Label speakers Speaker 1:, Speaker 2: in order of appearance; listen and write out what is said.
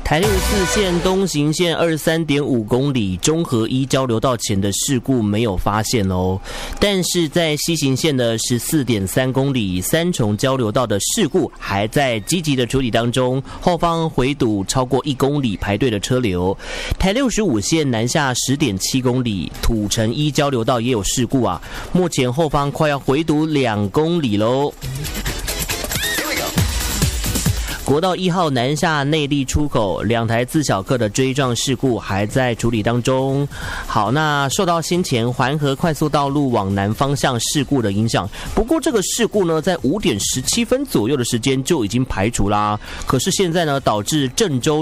Speaker 1: 台64线东行线23.5公里中和一交流道前的事故没有发现哦，但是在西行线的14.3公里三重交流道的事故还在积极的处理当中，后方回堵超过1公里排队的车流。台65线南下10.7公里土城一交流道也有事故啊，目前后方快要回堵2公里喽。国道1号南下内壢出口2台自小客的追撞事故还在处理当中。好，那受到先前环河快速道路往南方向事故的影响，不过这个事故呢，在5点17分左右的时间就已经排除啦。可是现在呢，导致郑州